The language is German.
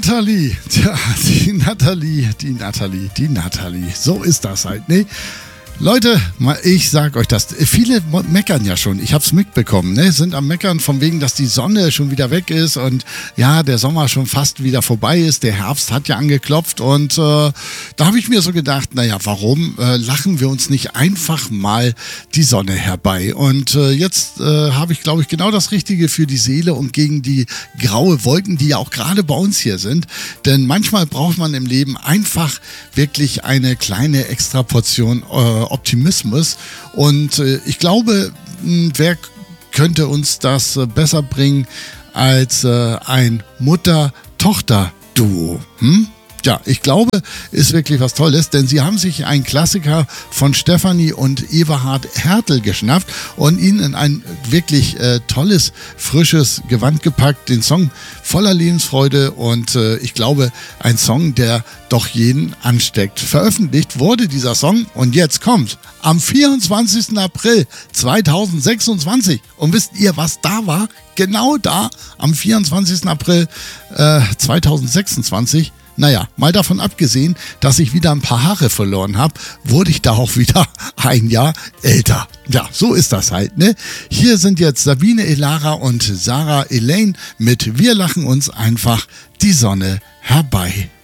Nathalie, tja, die Nathalie, so ist das halt, ne? Leute, ich sag euch das, viele meckern ja schon, ich hab's mitbekommen, ne? Sind am Meckern von wegen, dass die Sonne schon wieder weg ist und ja, der Sommer schon fast wieder vorbei ist, der Herbst hat ja angeklopft und da habe ich mir so gedacht, naja, warum lachen wir uns nicht einfach mal die Sonne herbei? Und jetzt habe ich, glaube ich, genau das Richtige für die Seele und gegen die graue Wolken, die ja auch gerade bei uns hier sind, denn manchmal braucht man im Leben einfach wirklich eine kleine Extraportion Optimismus und ich glaube, wer könnte uns das besser bringen als ein Mutter-Tochter-Duo? Ja, ich glaube, ist wirklich was Tolles, denn sie haben sich einen Klassiker von Stefanie und Eberhard Härtel geschnappt und ihn in ein wirklich tolles, frisches Gewand gepackt. Den Song voller Lebensfreude und ich glaube, ein Song, der doch jeden ansteckt. Veröffentlicht wurde dieser Song und jetzt kommt am 24. April 2026. Und wisst ihr, was da war? Genau da, am 24. April 2026. Naja, mal davon abgesehen, dass ich wieder ein paar Haare verloren habe, wurde ich da auch wieder ein Jahr älter. Ja, so ist das halt, ne? Hier sind jetzt Sabine Elara und Sarah Elaine mit Wir lachen uns einfach die Sonne herbei.